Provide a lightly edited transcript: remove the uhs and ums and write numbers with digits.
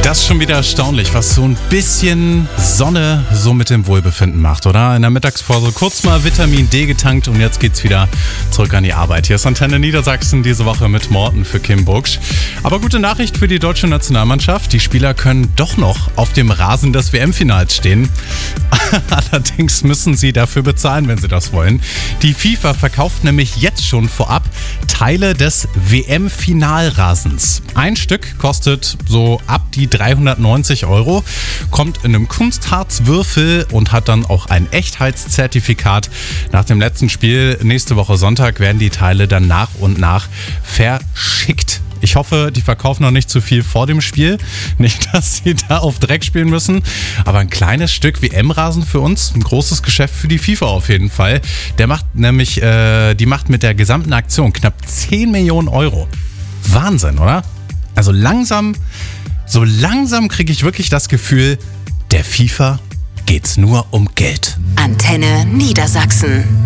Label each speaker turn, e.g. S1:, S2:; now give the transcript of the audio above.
S1: Das ist schon wieder erstaunlich, was so ein bisschen Sonne so mit dem Wohlbefinden macht, oder? In der Mittagspause kurz mal Vitamin D getankt und jetzt geht's wieder zurück an die Arbeit. Hier ist Antenne Niedersachsen diese Woche mit Morten für Kim Bucksch. Aber gute Nachricht für die deutsche Nationalmannschaft. Die Spieler können doch noch auf dem Rasen des WM-Finals stehen. Allerdings müssen sie dafür bezahlen, wenn sie das wollen. Die FIFA verkauft nämlich jetzt schon vorab Teile des WM-Finalrasens. Ein Stück kostet so ab die 390 €, kommt in einem Kunstharzwürfel und hat dann auch ein Echtheitszertifikat. Nach dem letzten Spiel nächste Woche Sonntag werden die Teile dann nach und nach verschickt. Ich hoffe, die verkaufen noch nicht zu viel vor dem Spiel. Nicht, dass sie da auf Dreck spielen müssen. Aber ein kleines Stück WM-Rasen für uns. Ein großes Geschäft für die FIFA auf jeden Fall. Die macht mit der gesamten Aktion knapp 10 Millionen €. Wahnsinn, oder? Also so langsam kriege ich wirklich das Gefühl, der FIFA geht's nur um Geld.
S2: Antenne Niedersachsen.